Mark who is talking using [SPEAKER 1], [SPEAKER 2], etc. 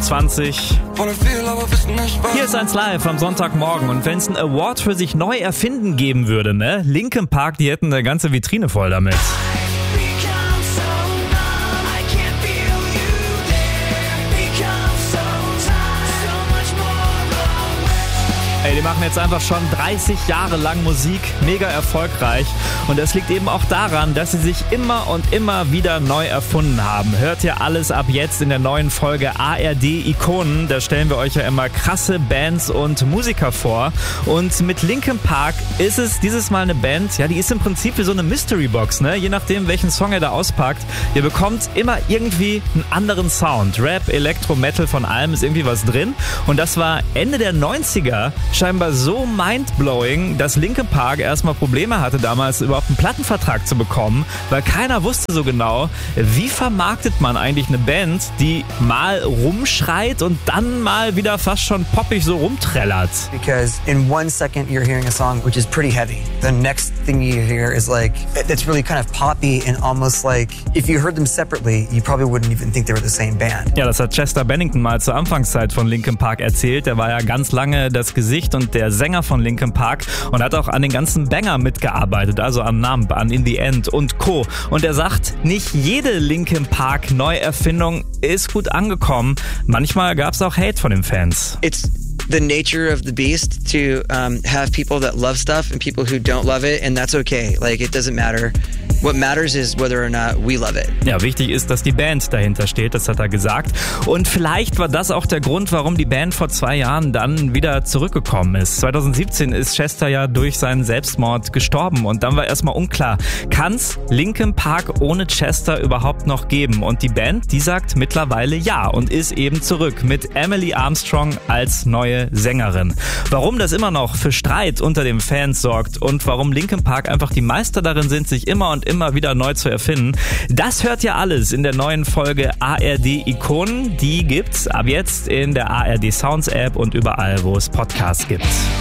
[SPEAKER 1] 8:20 Uhr. Hier ist 1 Live am Sonntagmorgen. Und wenn es einen Award für sich neu erfinden geben würde, ne? Linkin Park, die hätten eine ganze Vitrine voll damit. Ey, die machen jetzt einfach schon 30 Jahre lang Musik, mega erfolgreich. Und das liegt eben auch daran, dass sie sich immer und immer wieder neu erfunden haben. Hört ihr alles ab jetzt in der neuen Folge ARD Ikonen. Da stellen wir euch ja immer krasse Bands und Musiker vor. Und mit Linkin Park ist es dieses Mal eine Band, ja, die ist im Prinzip wie so eine Mystery Box, ne? Je nachdem, welchen Song ihr da auspackt. Ihr bekommt immer irgendwie einen anderen Sound. Rap, Elektro, Metal, von allem ist irgendwie was drin. Und das war Ende der 90er scheinbar so mindblowing, dass Linkin Park erstmal Probleme hatte, damals überhaupt einen Plattenvertrag zu bekommen, weil keiner wusste so genau, wie vermarktet man eigentlich eine Band, die mal rumschreit und dann mal wieder fast schon poppig so rumträllert.
[SPEAKER 2] Because in 1 second you're hearing a song which is pretty heavy. The next thing you hear is like, it's really kind of poppy and almost like, if you heard them separately, you probably wouldn't even think they were the same band.
[SPEAKER 1] Ja, das hat Chester Bennington mal zur Anfangszeit von Linkin Park erzählt. Der war ja ganz lange das Gesicht und der Sänger von Linkin Park und hat auch an den ganzen Banger mitgearbeitet, also an Numb, an In the End und Co. Und er sagt, nicht jede Linkin Park Neuerfindung ist gut angekommen. Manchmal gab es auch Hate von den Fans.
[SPEAKER 3] It's the nature of the beast to have people that love stuff and people who don't love it, and that's okay. Like, it doesn't matter. What matters is whether or not we love it.
[SPEAKER 1] Ja, wichtig ist, dass die Band dahinter steht, das hat er gesagt. Und vielleicht war das auch der Grund, warum die Band vor 2 Jahren dann wieder zurückgekommen ist. 2017 ist Chester ja durch seinen Selbstmord gestorben und dann war erstmal unklar, kann's Linkin Park ohne Chester überhaupt noch geben? Und die Band, die sagt mittlerweile ja und ist eben zurück mit Emily Armstrong als neue Sängerin. Warum das immer noch für Streit unter den Fans sorgt und warum Linkin Park einfach die Meister darin sind, sich immer wieder neu zu erfinden, das hört ihr alles in der neuen Folge ARD Ikonen. Die gibt's ab jetzt in der ARD Sounds App und überall, wo es Podcasts gibt.